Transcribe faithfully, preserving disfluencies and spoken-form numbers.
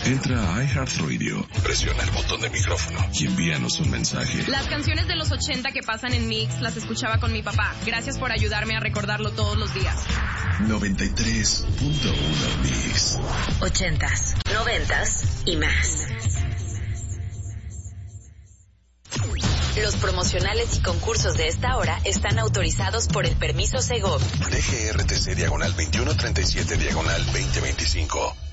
Entra a iHeartRadio, presiona el botón de micrófono y envíanos un mensaje. Las canciones de los ochenta que pasan en Mix las escuchaba con mi papá. Gracias por ayudarme a recordarlo todos los días. noventa y tres punto uno Mix. Ochentas, noventas y más. Los promocionales y concursos de esta hora están autorizados por el permiso Segov. D G R T C diagonal veintiuno treinta y siete diagonal veinte veinticinco.